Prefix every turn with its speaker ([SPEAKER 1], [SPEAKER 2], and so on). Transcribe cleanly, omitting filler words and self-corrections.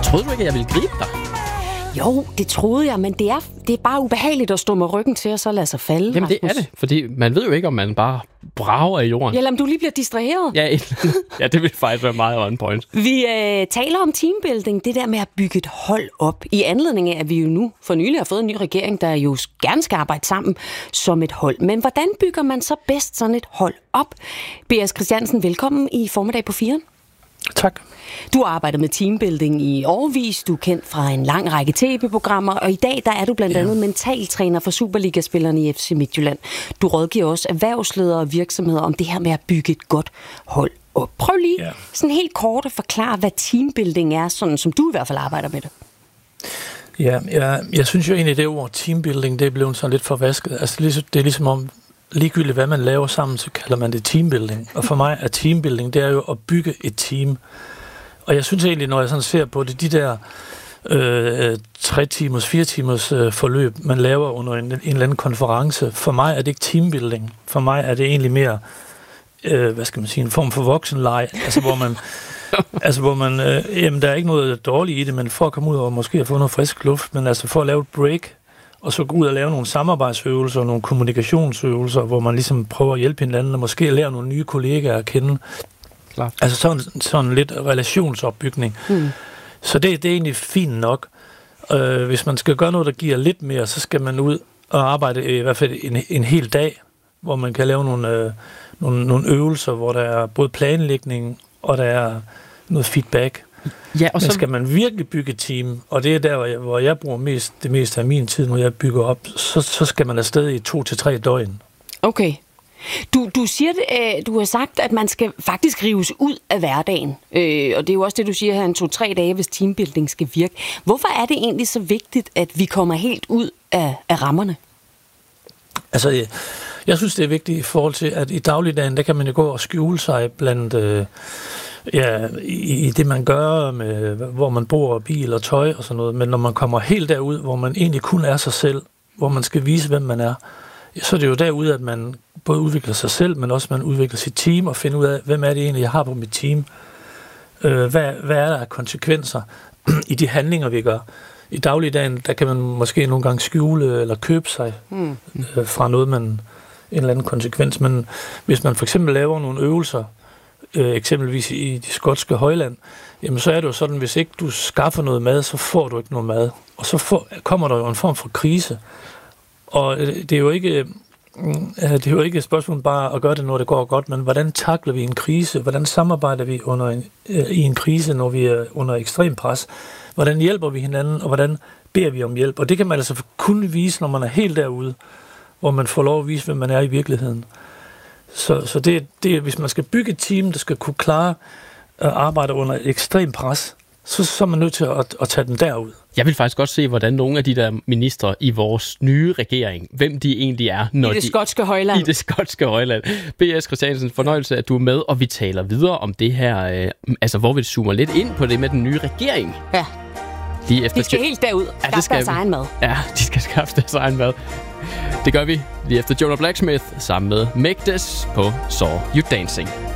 [SPEAKER 1] Troede du ikke, at jeg ville gribe dig?
[SPEAKER 2] Jo, det troede jeg, men det er bare ubehageligt at stå med ryggen til og så lade sig falde.
[SPEAKER 1] Jamen det er det, fordi man ved jo ikke, om man bare brager i jorden.
[SPEAKER 2] Ja, eller om du lige bliver distraheret.
[SPEAKER 1] Ja, det vil faktisk være meget on point.
[SPEAKER 2] Vi taler om teambuilding, det der med at bygge et hold op. I anledning af, at vi jo nu for nylig har fået en ny regering, der jo gerne skal arbejde sammen som et hold. Men hvordan bygger man så bedst sådan et hold op? B.S. Christiansen, velkommen i Formiddag på 4.
[SPEAKER 3] Tak.
[SPEAKER 2] Du har arbejdet med teambuilding i årevis, du er kendt fra en lang række tv-programmer, og i dag der er du blandt andet mentaltræner for Superliga-spillerne i FC Midtjylland. Du rådgiver også erhvervsledere og virksomheder om det her med at bygge et godt hold op. Prøv lige sådan helt kort at forklare, hvad teambuilding er, sådan som du i hvert fald arbejder med det.
[SPEAKER 3] Ja, jeg synes jo egentlig, det ord teambuilding, det er blevet sådan lidt forvasket. Altså det er ligesom om, ligegyldigt hvad man laver sammen, så kalder man det teambuilding. Og for mig er teambuilding, det er jo at bygge et team. Og jeg synes egentlig, når jeg sådan ser på det, de der 3 timers, 4 timers forløb, man laver under en eller anden konference, for mig er det ikke teambuilding. For mig er det egentlig mere, en form for voksenleje, altså hvor man, jamen der er ikke noget dårligt i det, men for at komme ud og måske få noget frisk luft, men altså for at lave et break, og så gå ud og lave nogle samarbejdsøvelser, nogle kommunikationsøvelser, hvor man ligesom prøver at hjælpe hinanden, og måske lære nogle nye kollegaer at kende. Klar. Altså sådan lidt relationsopbygning. Så det er egentlig fint nok. Hvis man skal gøre noget, der giver lidt mere, så skal man ud og arbejde i hvert fald en hel dag, hvor man kan lave nogle øvelser, hvor der er både planlægning, og der er noget feedback. Ja, og så skal man virkelig bygge et team, og det er der, hvor jeg bruger det meste af min tid, når jeg bygger op, så skal man afsted i 2 til 3 døgn.
[SPEAKER 2] Okay. Du siger, du har sagt, at man skal faktisk rives ud af hverdagen, og det er jo også det, du siger her, 2-3 dage, hvis teambuilding skal virke. Hvorfor er det egentlig så vigtigt, at vi kommer helt ud af rammerne? Altså,
[SPEAKER 3] jeg synes, det er vigtigt i forhold til, at i dagligdagen, der kan man jo gå og skjule sig blandt i det, man gør, med, hvor man bor, bil og tøj og sådan noget. Men når man kommer helt derud, hvor man egentlig kun er sig selv, hvor man skal vise, hvem man er, så er det jo derude, at man både udvikler sig selv, men også man udvikler sit team og finder ud af, hvem er det egentlig, jeg har på mit team. Hvad er der af konsekvenser i de handlinger, vi gør? I dagligdagen, der kan man måske nogle gange skjule eller købe sig fra noget, en eller anden konsekvens. Men hvis man for eksempel laver nogle øvelser, eksempelvis i de skotske højland, jamen så er det jo sådan, hvis ikke du skaffer noget mad, så får du ikke noget mad. Og så kommer der jo en form for krise. Og det er jo ikke et spørgsmål bare at gøre det, når det går godt, men hvordan takler vi en krise? Hvordan samarbejder vi i en krise, når vi er under ekstrem pres? Hvordan hjælper vi hinanden, og hvordan beder vi om hjælp? Og det kan man altså kun vise, når man er helt derude, hvor man får lov at vise, hvem man er i virkeligheden. Så det hvis man skal bygge et team, der skal kunne klare at arbejde under et ekstremt pres, så er man nødt til at tage dem derud.
[SPEAKER 1] Jeg vil faktisk godt se, hvordan nogle af de der ministre i vores nye regering, hvem de egentlig er. Når
[SPEAKER 2] I det skotske højland.
[SPEAKER 1] I det skotske højland. B.S. Christiansen, fornøjelse, at du er med, og vi taler videre om det her, hvor vi zoomer lidt ind på det med den nye regering.
[SPEAKER 2] Ja. De skal helt derud. Skaffe deres egen mad.
[SPEAKER 1] Ja, de skal skaffe deres egen mad. Det gør vi lige efter Jonah Blacksmith sammen med Meg Des på Saw You Dancing.